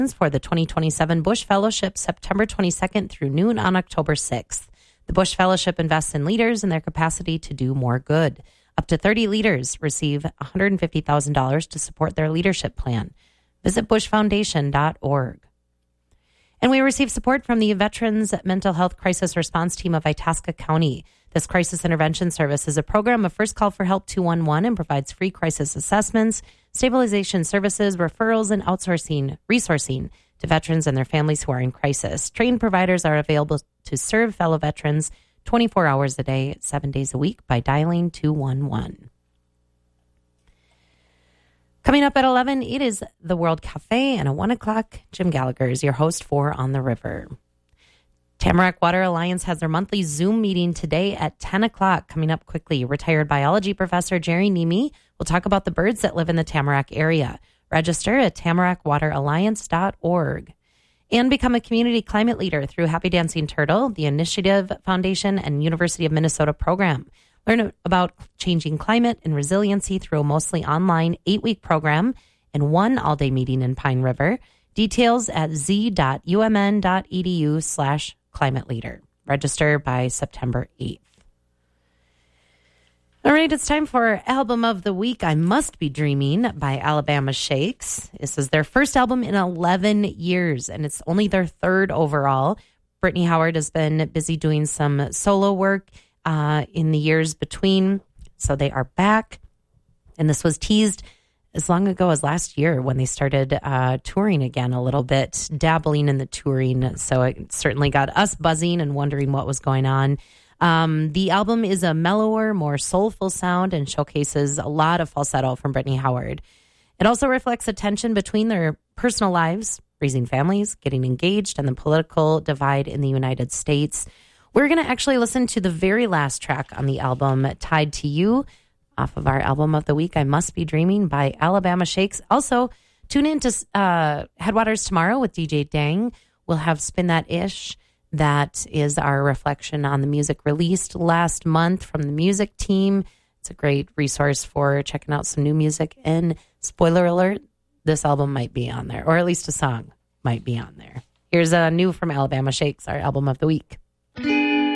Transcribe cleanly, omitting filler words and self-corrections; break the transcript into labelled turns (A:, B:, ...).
A: for the 2027 Bush Fellowship, September 22nd through noon on October 6th. The Bush Fellowship invests in leaders and their capacity to do more good. Up to 30 leaders receive $150,000 to support their leadership plan. Visit bushfoundation.org. And we receive support from the Veterans Mental Health Crisis Response Team of Itasca County. This crisis intervention service is a program of First Call for Help 211 and provides free crisis assessments, stabilization services, referrals, and resourcing to veterans and their families who are in crisis. Trained providers are available to serve fellow veterans 24 hours a day, 7 days a week by dialing 211. Coming up at 11, it is the World Cafe, and at 1 o'clock, Jim Gallagher is your host for On the River. Tamarack Water Alliance has their monthly Zoom meeting today at 10 o'clock. Coming up quickly, retired biology professor Jerry Nemi will talk about the birds that live in the Tamarack area. Register at tamarackwateralliance.org. And become a community climate leader through Happy Dancing Turtle, the Initiative Foundation, and University of Minnesota program. Learn about changing climate and resiliency through a mostly online 8-week program and one all-day meeting in Pine River. Details at z.umn.edu/climate leader. Register by September 8th. All right, it's time for Album of the Week. I Must Be Dreaming by Alabama Shakes. This is their first album in 11 years, and it's only their third overall. Brittany Howard has been busy doing some solo work in the years between, so they are back. And this was teased as long ago as last year when they started touring again a little bit, dabbling in the touring. So it certainly got us buzzing and wondering what was going on. The album is a mellower, more soulful sound and showcases a lot of falsetto from Brittany Howard. It also reflects a tension between their personal lives, raising families, getting engaged, and the political divide in the United States. We're going to actually listen to the very last track on the album, Tied to You, off of our Album of the Week, I Must Be Dreaming by Alabama Shakes. Also, tune in to Headwaters tomorrow with DJ Dang. We'll have Spin That Ish. That is our reflection on the music released last month from the music team. It's a great resource for checking out some new music. And spoiler alert, this album might be on there, or at least a song might be on there. Here's a new from Alabama Shakes, our Album of the Week.